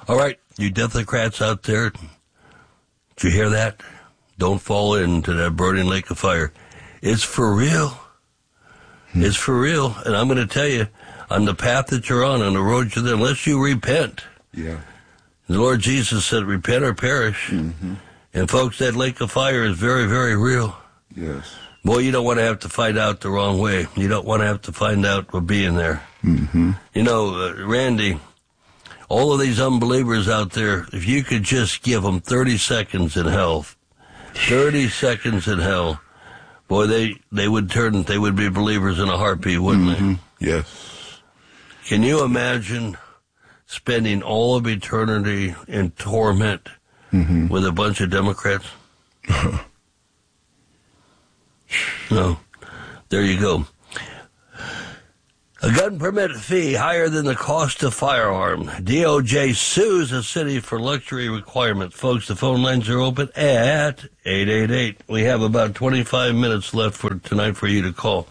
All right, you Democrats out there, did you hear that? Don't fall into that burning lake of fire. It's for real. It's for real. And I'm going to tell you, on the path that you're on the road to there, unless you repent. Yeah. The Lord Jesus said, repent or perish. Mm-hmm. And folks, that lake of fire is very, very real. Yes. Boy, you don't want to have to find out the wrong way. You don't want to have to find out for being there. Mm-hmm. You know, Randy, all of these unbelievers out there, if you could just give them 30 seconds in hell, 30 seconds in hell, boy, they would be believers in a heartbeat, wouldn't mm-hmm. they? Yes. Can you imagine spending all of eternity in torment mm-hmm. with a bunch of Democrats? No. There you go. A gun permit fee higher than the cost of firearm. DOJ sues a city for luxury requirements. Folks, the phone lines are open at 888. We have about 25 minutes left for tonight for you to call.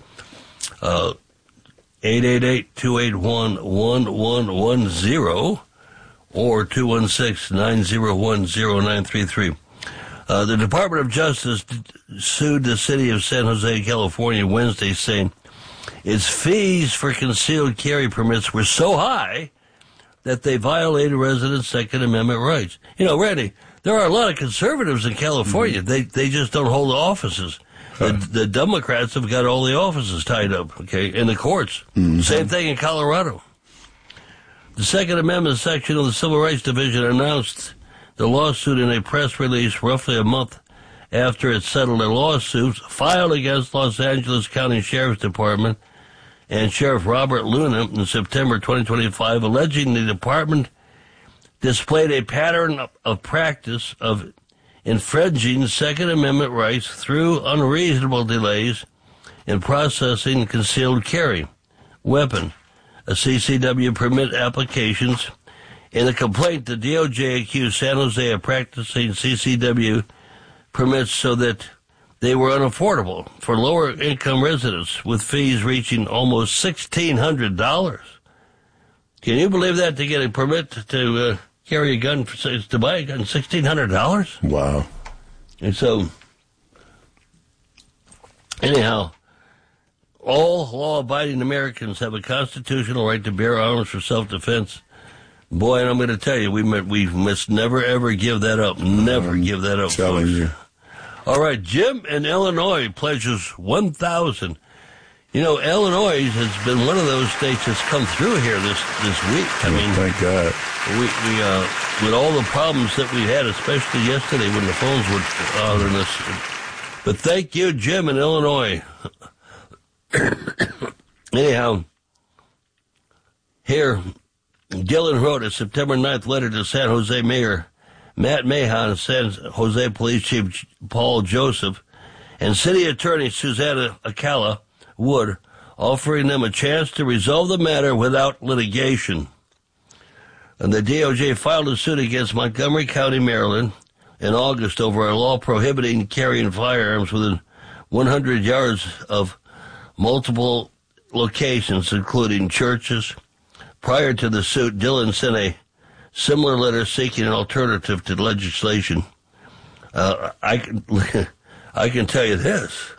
888-281-1110 or 216-901-0933. The Department of Justice sued the city of San Jose, California, Wednesday, saying its fees for concealed carry permits were so high that they violated residents' Second Amendment rights. You know, Randy, there are a lot of conservatives in California. Mm-hmm. They just don't hold the offices. The Democrats have got all the offices tied up, okay, in the courts. Mm-hmm. Same thing in Colorado. The Second Amendment section of the Civil Rights Division announced the lawsuit in a press release roughly a month after it settled a lawsuit filed against Los Angeles County Sheriff's Department and Sheriff Robert Luna in September 2025, alleging the department displayed a pattern of practice of infringing Second Amendment rights through unreasonable delays in processing concealed carry weapon, a CCW permit applications. In a complaint, the DOJ accused San Jose of practicing CCW permits so that they were unaffordable for lower-income residents, with fees reaching almost $1,600. Can you believe that, to get a permit to carry a gun, to buy a gun, $1,600? Wow. And so, anyhow, all law-abiding Americans have a constitutional right to bear arms for self-defense. Boy, and I'm going to tell you, we must never, ever give that up. Never give that up. Telling folks. You. All right, Jim in Illinois pledges $1,000. You know, Illinois has been one of those states that's come through here this week. I mean, thank God. We with all the problems that we had, especially yesterday when the phones were bothering us. But thank you, Jim in Illinois. Anyhow, here, Gillen wrote a September 9th letter to San Jose Mayor Matt Mahon, San Jose Police Chief Paul Joseph, and City Attorney Susanna Acala Wood, offering them a chance to resolve the matter without litigation. And the DOJ filed a suit against Montgomery County, Maryland, in August over a law prohibiting carrying firearms within 100 yards of multiple locations, including churches. Prior to the suit, Dillon sent a similar letter seeking an alternative to legislation. I can tell you this.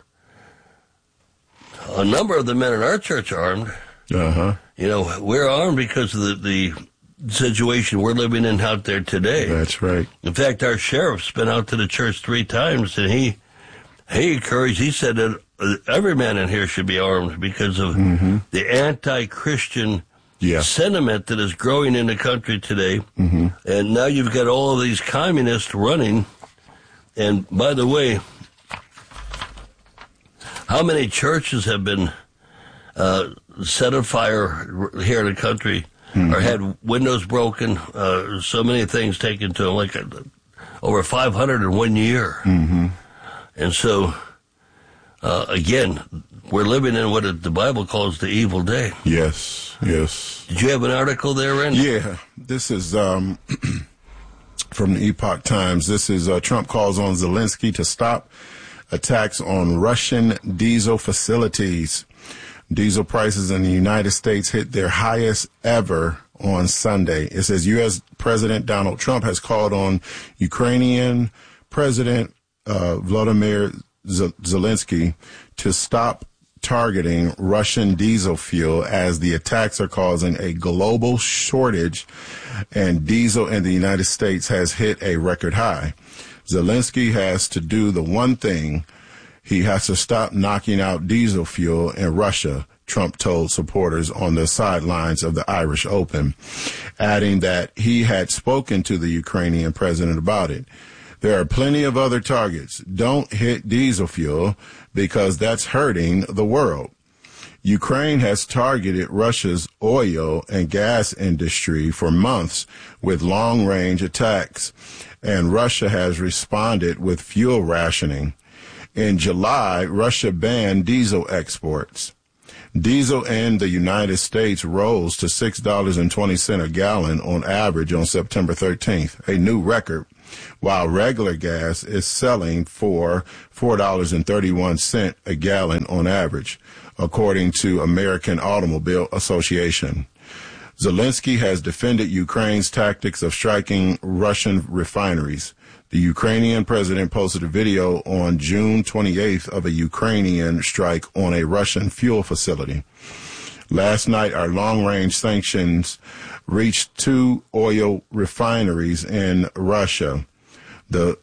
A number of the men in our church are armed. Uh-huh. You know, we're armed because of the situation we're living in out there today. That's right. In fact, our sheriff's been out to the church 3 times, and he encouraged, he said that every man in here should be armed because of the anti-Christian sentiment that is growing in the country today. Mm-hmm. And now you've got all of these communists running. And by the way, how many churches have been set afire here in the country, or had windows broken, so many things taken to them, like over 500 in 1 year. Mm-hmm. And so, again, we're living in what the Bible calls the evil day. Yes, yes. Did you have an article there, Randy? Yeah, this is from the Epoch Times. This is Trump calls on Zelensky to stop attacks on Russian diesel facilities. Diesel prices in the United States hit their highest ever on Sunday. It says U.S. President Donald Trump has called on Ukrainian President Volodymyr Zelensky to stop targeting Russian diesel fuel as the attacks are causing a global shortage and diesel in the United States has hit a record high. Zelensky has to do the one thing. He has to stop knocking out diesel fuel in Russia, Trump told supporters on the sidelines of the Irish Open, adding that he had spoken to the Ukrainian president about it. There are plenty of other targets. Don't hit diesel fuel because that's hurting the world. Ukraine has targeted Russia's oil and gas industry for months with long-range attacks, and Russia has responded with fuel rationing. In July, Russia banned diesel exports. Diesel in the United States rose to $6.20 a gallon on average on September 13th, a new record, while regular gas is selling for $4.31 a gallon on average, according to American Automobile Association. Zelensky has defended Ukraine's tactics of striking Russian refineries. The Ukrainian president posted a video on June 28th of a Ukrainian strike on a Russian fuel facility. Last night, our long-range sanctions reached 2 oil refineries in Russia. The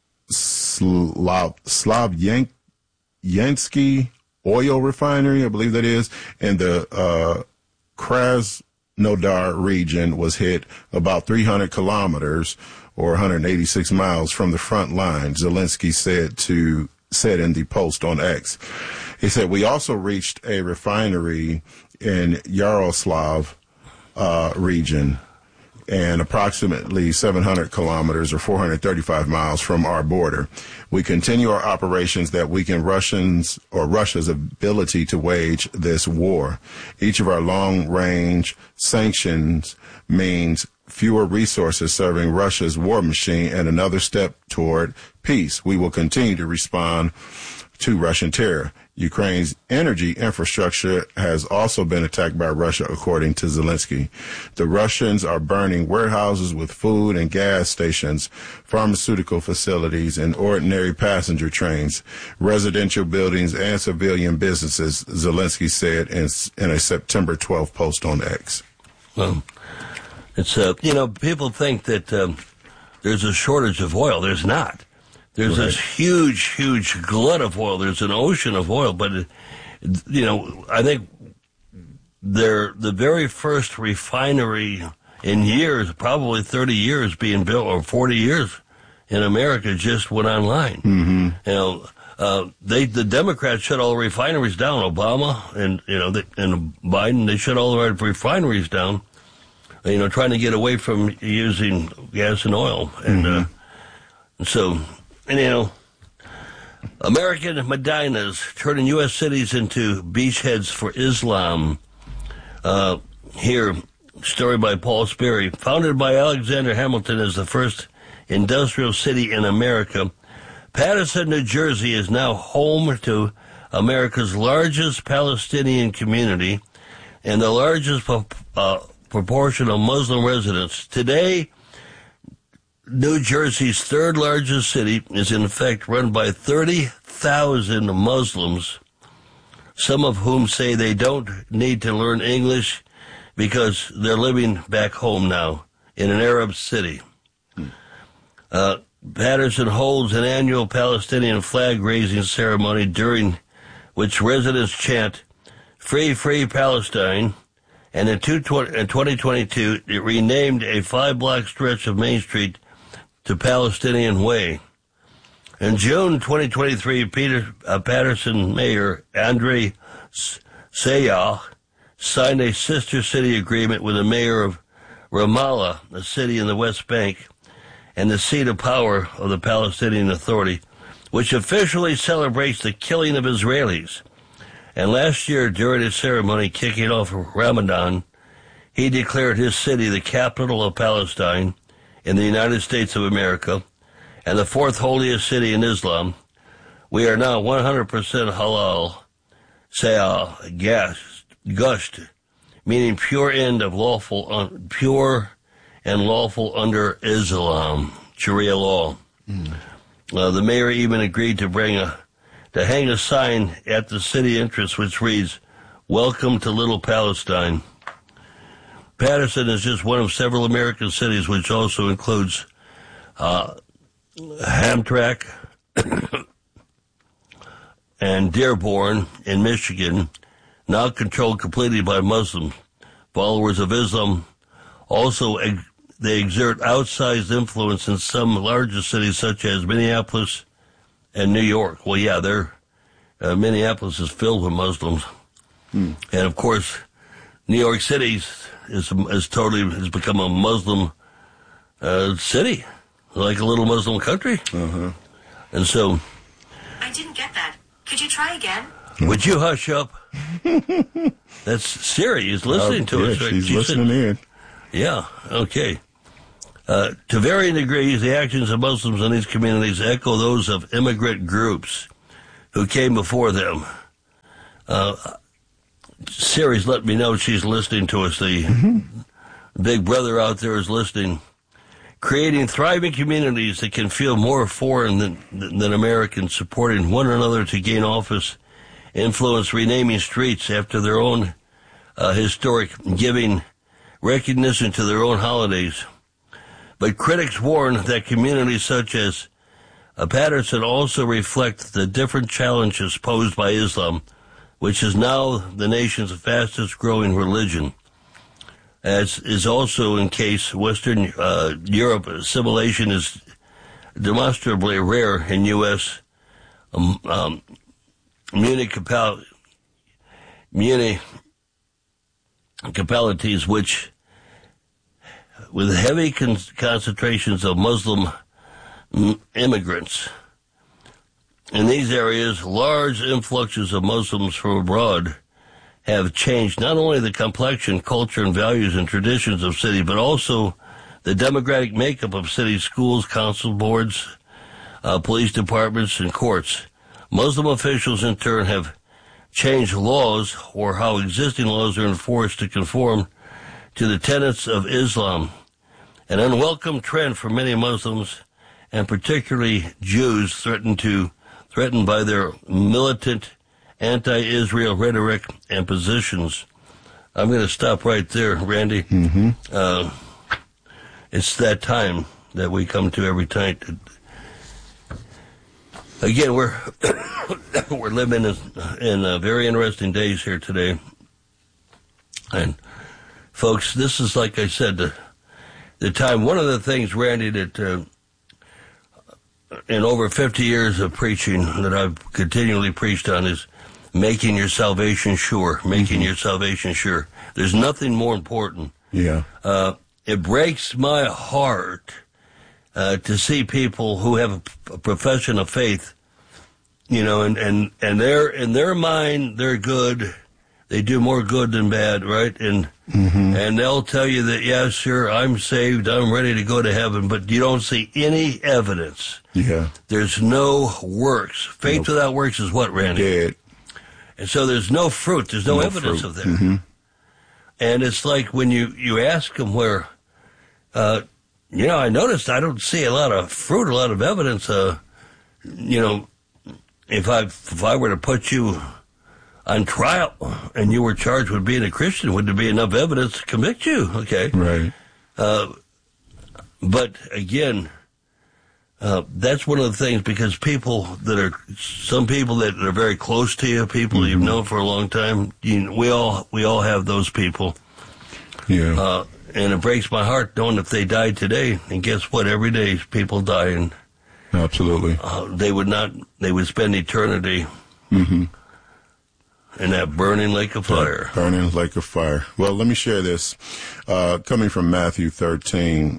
Slavyansky oil refinery, I believe that is, and the Krasnodar region was hit about 300 kilometers or 186 miles from the front line, Zelensky said in the post on X. He said, we also reached a refinery in Yaroslav region and approximately 700 kilometers or 435 miles from our border. We continue our operations that weaken Russia's ability to wage this war. Each of our long-range sanctions means fewer resources serving Russia's war machine and another step toward peace. We will continue to respond to Russian terror. Ukraine's energy infrastructure has also been attacked by Russia, according to Zelensky. The Russians are burning warehouses with food and gas stations, pharmaceutical facilities, and ordinary passenger trains, residential buildings, and civilian businesses, Zelensky said in a September 12th post on X. Well, it's, people think that there's a shortage of oil. There's not. There's this huge glut of oil. There's an ocean of oil. But, I think the very first refinery in years, probably 30 years being built, or 40 years in America, just went online. Mm-hmm. The Democrats shut all the refineries down. Obama and Biden, they shut all the refineries down, trying to get away from using gas and oil. And American Medinas turning U.S. cities into beachheads for Islam. Here, story by Paul Sperry. Founded by Alexander Hamilton as the first industrial city in America, Paterson, New Jersey is now home to America's largest Palestinian community and the largest proportion of Muslim residents. Today, New Jersey's third largest city is in fact run by 30,000 Muslims, some of whom say they don't need to learn English because they're living back home now in an Arab city. Paterson holds an annual Palestinian flag-raising ceremony during which residents chant, "Free, free Palestine," and in 2022 it renamed a 5-block stretch of Main Street to Palestinian Way. In June 2023, Paterson Mayor Andre Sayah signed a sister city agreement with the mayor of Ramallah, a city in the West Bank, and the seat of power of the Palestinian Authority, which officially celebrates the killing of Israelis. And last year, during a ceremony kicking off Ramadan, he declared his city the capital of Palestine in the United States of America and the fourth holiest city in Islam. We are now 100% halal, Sayah gushed meaning pure and lawful under Islam, Sharia law. The mayor even agreed to hang a sign at the city entrance which reads, "Welcome to Little Palestine." Patterson is just one of several American cities, which also includes Hamtramck and Dearborn in Michigan, now controlled completely by Muslims. Followers of Islam also they exert outsized influence in some larger cities such as Minneapolis and New York. Well, yeah, Minneapolis is filled with Muslims, and of course, New York City has become a Muslim city, like a little Muslim country. And so, I didn't get that. Could you try again? Would you hush up? That's Siri is listening to us. Right? She's listening in. Yeah, okay. To varying degrees, the actions of Muslims in these communities echo those of immigrant groups who came before them. Siri's let me know she's listening to us. The big brother out there is listening. Creating thriving communities that can feel more foreign than Americans, supporting one another to gain office, influence renaming streets after their own historic, giving recognition to their own holidays. But critics warn that communities such as Patterson also reflect the different challenges posed by Islam, which is now the nation's fastest growing religion. As is also in case Western Europe, assimilation is demonstrably rare in U.S. municipalities, which with heavy concentrations of Muslim immigrants. In these areas, large influxes of Muslims from abroad have changed not only the complexion, culture, and values and traditions of cities, but also the demographic makeup of city schools, council boards, police departments, and courts. Muslim officials, in turn, have changed laws or how existing laws are enforced to conform to the tenets of Islam, an unwelcome trend for many Muslims, and particularly Jews, threatened by their militant anti-Israel rhetoric and positions. I'm going to stop right there, Randy. It's that time that we come to every time. Again, we're living in very interesting days here today. And folks, this is, like I said, the time. One of the things, Randy, that in over 50 years of preaching that I've continually preached on is making your salvation sure. Making your salvation sure. There's nothing more important. Yeah. It breaks my heart to see people who have a profession of faith, and they're in their mind they're good. They do more good than bad, right? And they'll tell you that, yeah, sure, I'm saved, I'm ready to go to heaven, but you don't see any evidence. Yeah. There's no works. Faith without works is what, Randy? Dead. And so there's no fruit. There's no evidence of that. And it's like when you ask them where, I noticed I don't see a lot of fruit, a lot of evidence. If I were to put you on trial and you were charged with being a Christian, would there be enough evidence to convict you? Okay. Right. But again, that's one of the things, because some people that are very close to you, people you've known for a long time, we all have those people. Yeah. And it breaks my heart knowing if they died today, and guess what? Every day people die, and absolutely, they would spend eternity in that burning lake of fire. Burning lake of fire. Well, let me share this. Coming from Matthew 13,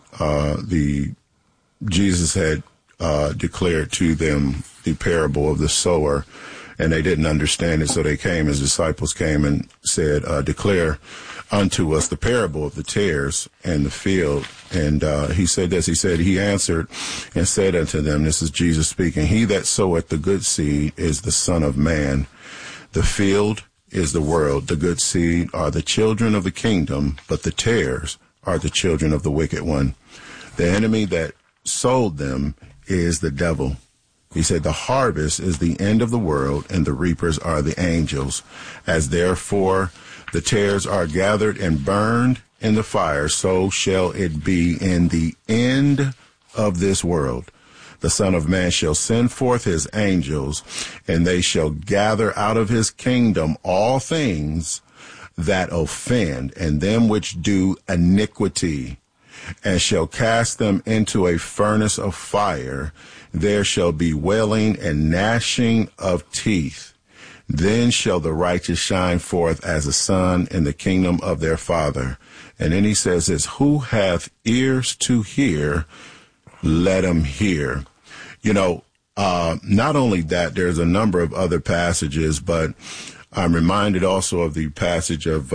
Jesus had declared to them the parable of the sower, and they didn't understand it, so his disciples came and said, declare unto us the parable of the tares and the field. And he said this, he answered and said unto them, this is Jesus speaking, he that soweth the good seed is the Son of Man. The field is the world. The good seed are the children of the kingdom, but the tares are the children of the wicked one. The enemy that sold them is the devil. He said, the harvest is the end of the world, and the reapers are the angels. As therefore the tares are gathered and burned in the fire, so shall it be in the end of this world. The Son of Man shall send forth his angels, and they shall gather out of his kingdom all things that offend, and them which do iniquity, and shall cast them into a furnace of fire. There shall be wailing and gnashing of teeth. Then shall the righteous shine forth as the sun in the kingdom of their Father. And then he says this, who hath ears to hear, let him hear. You know, not only that, there's a number of other passages, but I'm reminded also of the passage of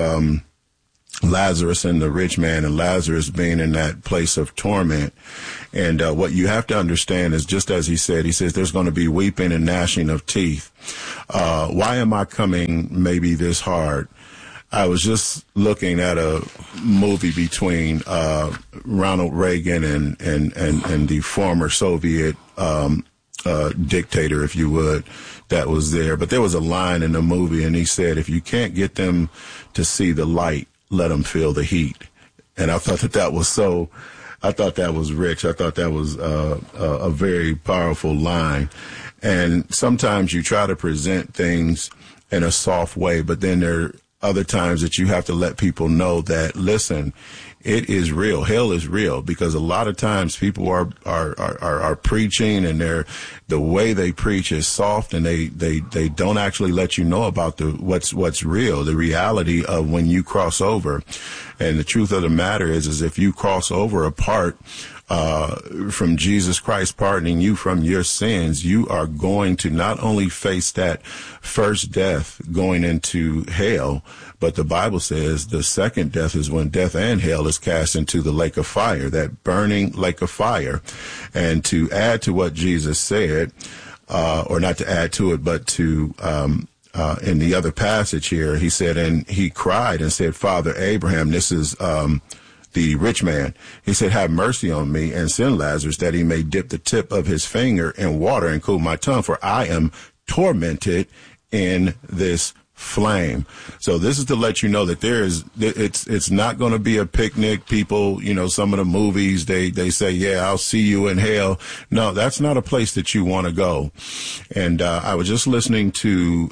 Lazarus and the rich man, and Lazarus being in that place of torment. And what you have to understand is, just as he says there's going to be weeping and gnashing of teeth. Why am I coming maybe this hard? I was just looking at a movie between Ronald Reagan and the former Soviet dictator, if you would, that was there. But there was a line in the movie, and he said, if you can't get them to see the light, let them feel the heat. And I thought that was rich. I thought that was a very powerful line. And sometimes you try to present things in a soft way, but then there are other times that you have to let people know that, listen, it is real. Hell is real, because a lot of times people are preaching, and the way they preach is soft, and they don't actually let you know about what's real, the reality of when you cross over. And the truth of the matter is if you cross over apart from Jesus Christ pardoning you from your sins, you are going to not only face that first death going into hell, but the Bible says the second death is when death and hell is cast into the lake of fire, that burning lake of fire. And to add to what Jesus said, or not to add to it, but to in the other passage here, he said, and he cried and said, Father Abraham, this is the rich man. He said, have mercy on me and send Lazarus that he may dip the tip of his finger in water and cool my tongue, for I am tormented in this flame. So this is to let you know that it's not going to be a picnic. People, some of the movies, they say, yeah, I'll see you in hell. No, that's not a place that you want to go. And I was just listening to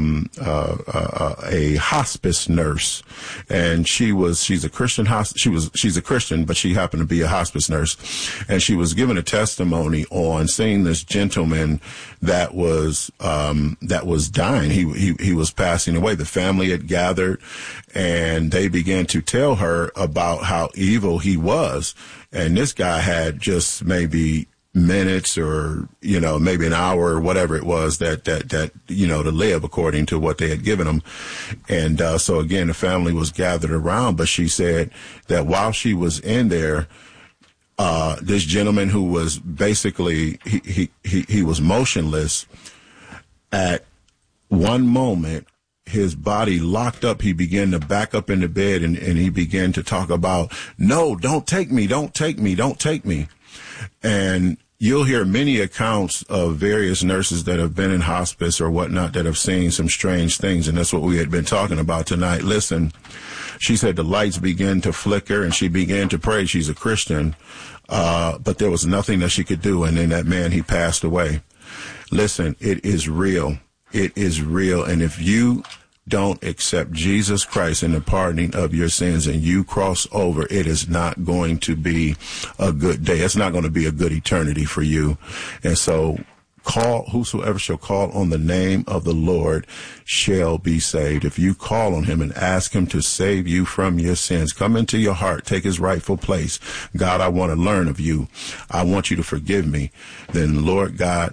a hospice nurse, and she's a Christian. She's a Christian, but she happened to be a hospice nurse, and she was giving a testimony on seeing this gentleman that was dying. He was passing away. The family had gathered, and they began to tell her about how evil he was. And this guy had just maybe minutes or, maybe an hour or whatever it was that to live according to what they had given him. And so again, the family was gathered around, but she said that while she was in there, this gentleman who was basically, he was motionless. At one moment, his body locked up. He began to back up in the bed, and he began to talk about, no, don't take me, don't take me, don't take me. And you'll hear many accounts of various nurses that have been in hospice or whatnot that have seen some strange things, and that's what we had been talking about tonight. Listen, she said the lights began to flicker, and she began to pray. She's a Christian, but there was nothing that she could do, and then that man, he passed away. Listen, it is real. It is real. And if you don't accept Jesus Christ in the pardoning of your sins and you cross over, it is not going to be a good day. It's not going to be a good eternity for you. And so whosoever shall call on the name of the Lord shall be saved. If you call on him and ask him to save you from your sins, come into your heart, take his rightful place. God, I want to learn of you. I want you to forgive me. Then Lord God,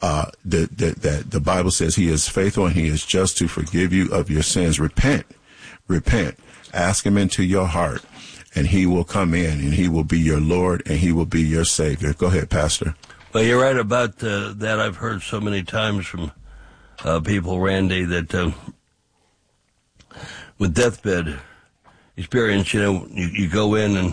the Bible says he is faithful and he is just to forgive you of your sins. Repent, ask him into your heart, and he will come in and he will be your Lord and he will be your Savior. Go ahead, Pastor. Well, you're right about that. I've heard so many times from people, Randy, that with deathbed experience. You go in and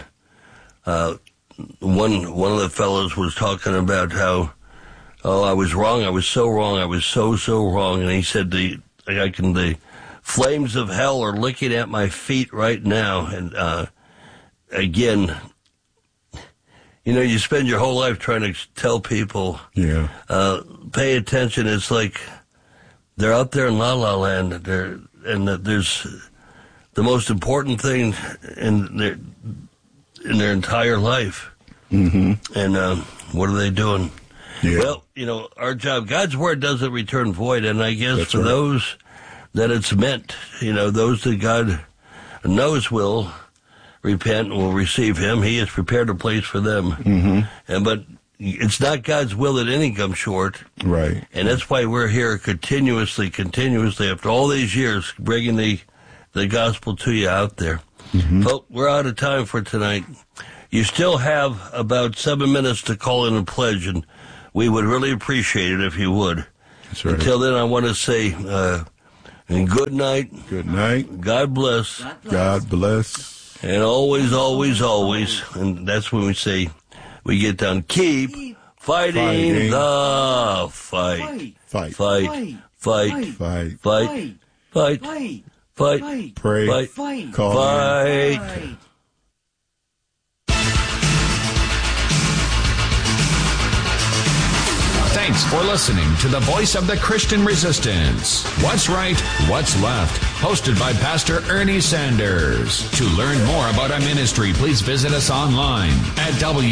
one of the fellows was talking about how, I was wrong. I was so wrong. I was so wrong. And he said the flames of hell are licking at my feet right now. And again, you spend your whole life trying to tell people, pay attention. It's like they're out there in La La Land. There's the most important thing in their entire life. Mm-hmm. And what are they doing? Yeah. Well, our job, God's word doesn't return void, and I guess that's for right. Those that it's meant, those that God knows will repent and will receive him, he has prepared a place for them. Mm-hmm. But it's not God's will that any come short. Right. And that's why we're here continuously, after all these years, bringing the gospel to you out there. Mm-hmm. But we're out of time for tonight. You still have about 7 minutes to call in and pledge, and we would really appreciate it if you would. That's right. Until then, I want to say good night. Good night. God bless. God bless. And always, and that's when we say, we get down, keep fighting the fight. Fight. Pray. Fight. Thanks for listening to the Voice of the Christian Resistance. What's Right, What's Left? Hosted by Pastor Ernie Sanders. To learn more about our ministry, please visit us online at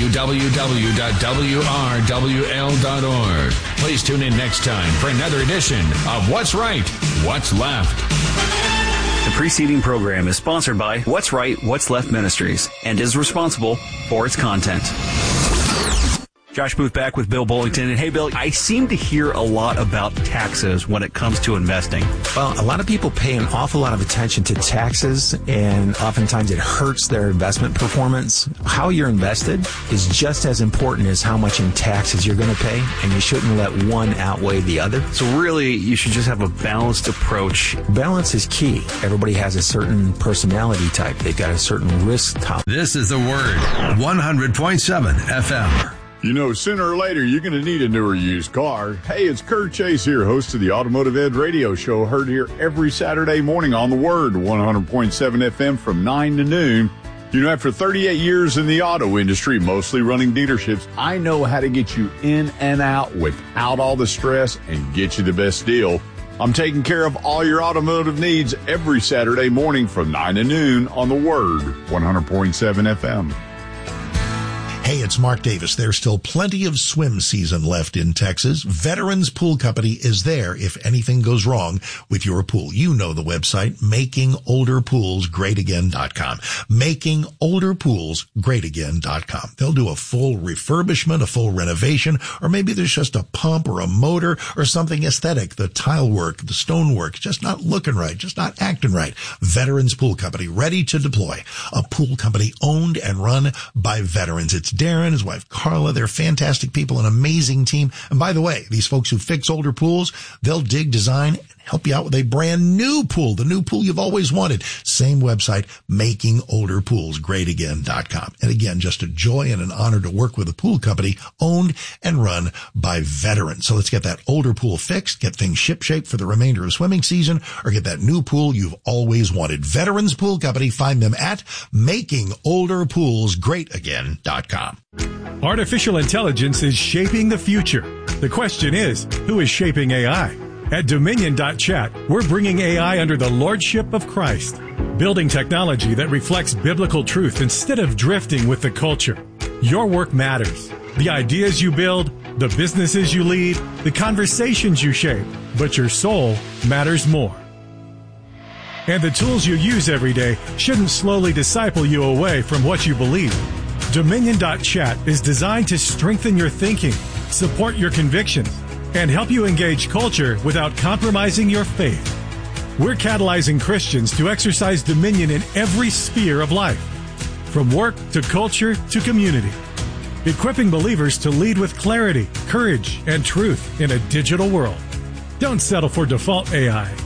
www.wrwl.org. Please tune in next time for another edition of What's Right, What's Left? The preceding program is sponsored by What's Right, What's Left Ministries and is responsible for its content. Josh Booth back with Bill Bullington. And hey, Bill, I seem to hear a lot about taxes when it comes to investing. Well, a lot of people pay an awful lot of attention to taxes, and oftentimes it hurts their investment performance. How you're invested is just as important as how much in taxes you're going to pay, and you shouldn't let one outweigh the other. So really, you should just have a balanced approach. Balance is key. Everybody has a certain personality type. They've got a certain risk tolerance. This is The Word, 100.7 FM. Sooner or later, you're going to need a newer used car. Hey, it's Kurt Chase here, host of the Automotive Ed Radio Show, heard here every Saturday morning on The Word, 100.7 FM from 9 to noon. After 38 years in the auto industry, mostly running dealerships, I know how to get you in and out without all the stress and get you the best deal. I'm taking care of all your automotive needs every Saturday morning from 9 to noon on The Word, 100.7 FM. Hey, it's Mark Davis. There's still plenty of swim season left in Texas. Veterans Pool Company is there if anything goes wrong with your pool. You know the website, makingolderpoolsgreatagain.com. Makingolderpoolsgreatagain.com. They'll do a full refurbishment, a full renovation, or maybe there's just a pump or a motor or something aesthetic. The tile work, the stone work, just not looking right, just not acting right. Veterans Pool Company, ready to deploy. A pool company owned and run by veterans. It's Darren, his wife Carla. They're fantastic people, an amazing team. And by the way, these folks who fix older pools, they'll dig, design, and help you out with a brand new pool, the new pool you've always wanted. Same website, makingolderpoolsgreatagain.com. And again, just a joy and an honor to work with a pool company owned and run by veterans. So let's get that older pool fixed, get things shipshape for the remainder of swimming season, or get that new pool you've always wanted. Veterans Pool Company, find them at makingolderpoolsgreatagain.com. Artificial intelligence is shaping the future. The question is, who is shaping AI? At Dominion.chat, we're bringing AI under the lordship of Christ, building technology that reflects biblical truth instead of drifting with the culture. Your work matters. The ideas you build, the businesses you lead, the conversations you shape, but your soul matters more. And the tools you use every day shouldn't slowly disciple you away from what you believe. Dominion.chat is designed to strengthen your thinking, support your convictions, and help you engage culture without compromising your faith. We're catalyzing Christians to exercise dominion in every sphere of life, from work to culture to community, equipping believers to lead with clarity, courage, and truth in a digital world. Don't settle for default AI.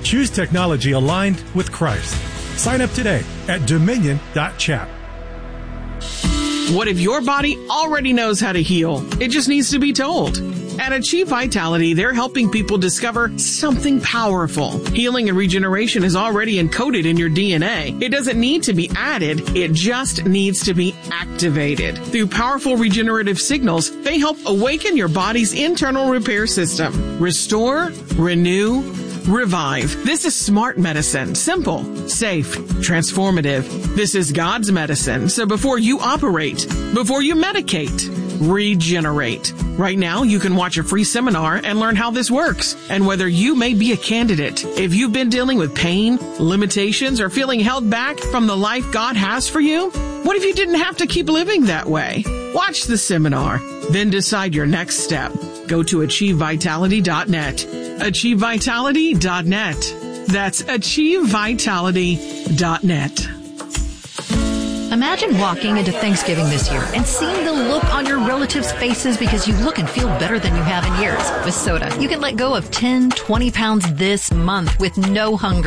Choose technology aligned with Christ. Sign up today at dominion.chat. What if your body already knows how to heal? It just needs to be told. At Achieve Vitality, they're helping people discover something powerful. Healing and regeneration is already encoded in your DNA. It doesn't need to be added. It just needs to be activated. Through powerful regenerative signals, they help awaken your body's internal repair system. Restore, renew, revive. This is smart medicine. Simple, safe, transformative. This is God's medicine. So before you operate, before you medicate, regenerate. Right now, you can watch a free seminar and learn how this works and whether you may be a candidate. If you've been dealing with pain, limitations, or feeling held back from the life God has for you, what if you didn't have to keep living that way? Watch the seminar, then decide your next step. Go to AchieveVitality.net. AchieveVitality.net. That's AchieveVitality.net. Imagine walking into Thanksgiving this year and seeing the look on your relatives' faces because you look and feel better than you have in years. With Soda, you can let go of 10, 20 pounds this month with no hunger.